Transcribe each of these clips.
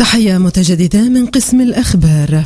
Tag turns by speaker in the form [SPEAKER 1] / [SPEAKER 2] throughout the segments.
[SPEAKER 1] تحية متجددة من قسم الأخبار.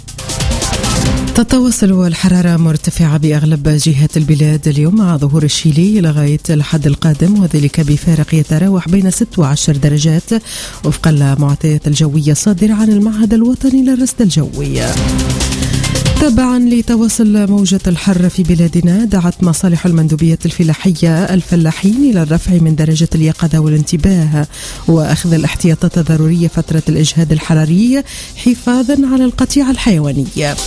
[SPEAKER 1] تتواصل الحرارة مرتفعة بأغلب جهات البلاد اليوم مع ظهور الشيلي لغاية الحد القادم، وذلك بفارق يتراوح بين 6 و10 درجات وفق المعطيات الجوية الصادرة عن المعهد الوطني للرصد الجوي. تبعا لتواصل موجة الحر في بلادنا، دعت مصالح المندوبية الفلاحية الفلاحين إلى الرفع من درجة اليقظة والانتباه وأخذ الاحتياطات الضرورية فترة الإجهاد الحراري حفاظا على القطيع الحيواني.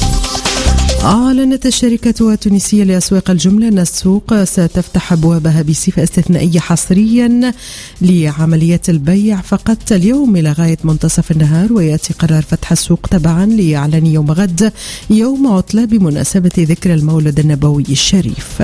[SPEAKER 1] أعلنت الشركة التونسية لأسواق الجملة أن السوق ستفتح أبوابها بصفة استثنائية حصريا لعمليات البيع فقط اليوم إلى غاية منتصف النهار، ويأتي قرار فتح السوق تبعا لإعلان يوم غد يوم عطلة بمناسبة ذكرى المولد النبوي الشريف.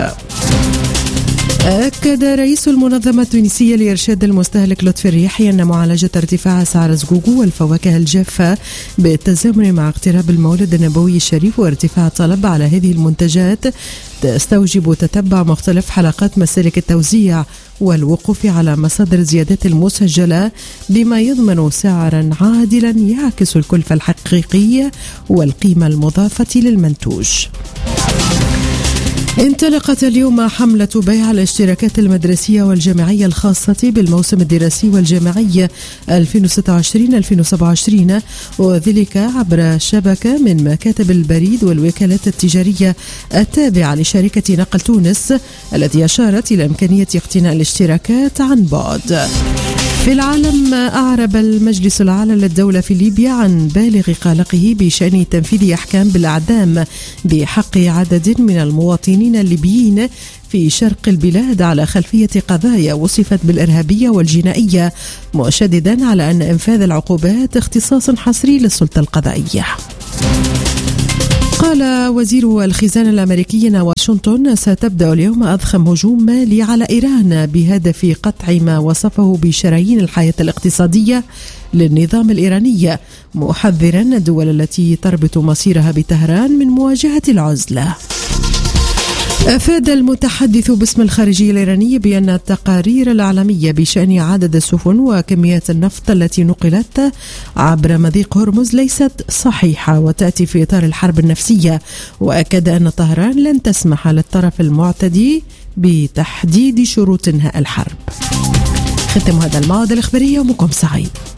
[SPEAKER 1] أكد رئيس المنظمة التونسية لإرشاد المستهلك لطفي الرياحي أن معالجة ارتفاع أسعار الزقوق والفواكه الجافة بالتزامن مع اقتراب المولد النبوي الشريف وارتفاع الطلب على هذه المنتجات تستوجب تتبع مختلف حلقات مسالك التوزيع والوقوف على مصادر الزيادات المسجلة بما يضمن سعرا عادلا يعكس الكلفة الحقيقية والقيمة المضافة للمنتوج. انطلقت اليوم حملة بيع الاشتراكات المدرسية والجامعية الخاصة بالموسم الدراسي والجامعي 2026-2027، وذلك عبر شبكة من مكاتب البريد والوكالات التجارية التابعة لشركة نقل تونس، التي أشارت إلى إمكانية اقتناء الاشتراكات عن بعد. في العالم، أعرب المجلس الأعلى للدولة في ليبيا عن بالغ قلقه بشأن تنفيذ أحكام بالإعدام بحق عدد من المواطنين الليبيين في شرق البلاد على خلفية قضايا وصفت بالإرهابية والجنائية، مشددا على أن إنفاذ العقوبات اختصاص حصري للسلطة القضائية. قال وزير الخزانة الأمريكي أن واشنطن ستبدأ اليوم أضخم هجوم مالي على إيران بهدف قطع ما وصفه بشرايين الحياة الاقتصادية للنظام الإيراني، محذرا الدول التي تربط مصيرها بطهران من مواجهة العزلة. أفاد المتحدث باسم الخارجية الإيرانية بأن التقارير العالمية بشأن عدد السفن وكميات النفط التي نقلت عبر مضيق هرمز ليست صحيحة وتأتي في إطار الحرب النفسية، وأكد أن طهران لن تسمح للطرف المعتدي بتحديد شروط انهاء الحرب. ختم هذا الموعد الإخباري، يومكم سعيد.